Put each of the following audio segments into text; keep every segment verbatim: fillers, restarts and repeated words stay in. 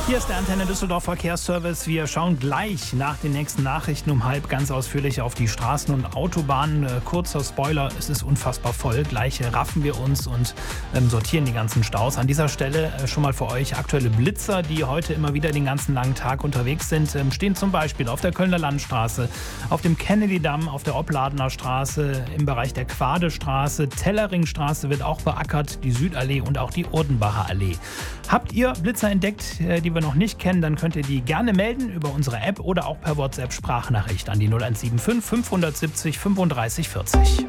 Hier ist der Antenne Düsseldorf Verkehrsservice. Wir schauen gleich nach den nächsten Nachrichten um halb ganz ausführlich auf die Straßen und Autobahnen. Äh, kurzer Spoiler, es ist unfassbar voll. Gleich äh, raffen wir uns und ähm, sortieren die ganzen Staus. An dieser Stelle äh, schon mal für euch aktuelle Blitzer, die heute immer wieder den ganzen langen Tag unterwegs sind. Ähm, stehen zum Beispiel auf der Kölner Landstraße, auf dem Kennedy-Damm, auf der Opladener Straße, im Bereich der Quadestraße. Telleringstraße wird auch beackert, die Südallee und auch die Urdenbacher Allee. Habt ihr Blitzer entdeckt, äh, die wir noch nicht kennen, dann könnt ihr die gerne melden über unsere App oder auch per WhatsApp-Sprachnachricht an die null eins sieben fünf fünf sieben null fünfunddreißig vierzig.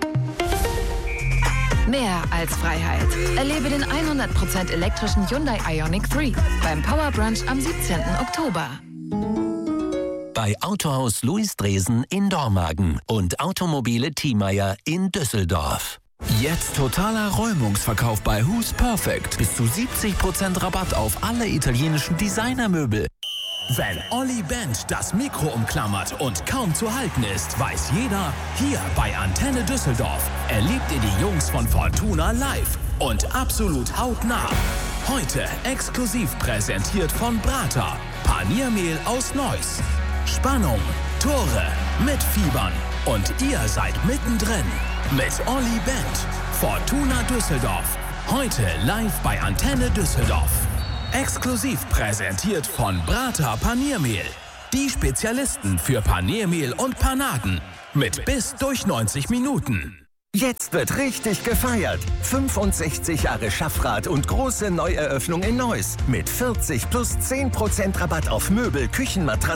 Mehr als Freiheit. Erlebe den hundert Prozent elektrischen Hyundai Ioniq drei beim Power Brunch am siebzehnten Oktober. Bei Autohaus Louis Dresen in Dormagen und Automobile Thiemeyer in Düsseldorf. Jetzt totaler Räumungsverkauf bei Who's Perfect. Bis zu siebzig Prozent Rabatt auf alle italienischen Designermöbel. Wenn Olli Band das Mikro umklammert und kaum zu halten ist, weiß jeder, hier bei Antenne Düsseldorf erlebt ihr die Jungs von Fortuna live und absolut hautnah. Heute exklusiv präsentiert von Brata, Paniermehl aus Neuss. Spannung, Tore, mitfiebern und ihr seid mittendrin mit Olli Band. Fortuna Düsseldorf. Heute live bei Antenne Düsseldorf. Exklusiv präsentiert von Brata Paniermehl. Die Spezialisten für Paniermehl und Panaden. Mit bis durch neunzig Minuten. Jetzt wird richtig gefeiert. fünfundsechzig Jahre Schaffrath und große Neueröffnung in Neuss. Mit vierzig plus zehn Prozent Rabatt auf Möbel, Küchenmatratzen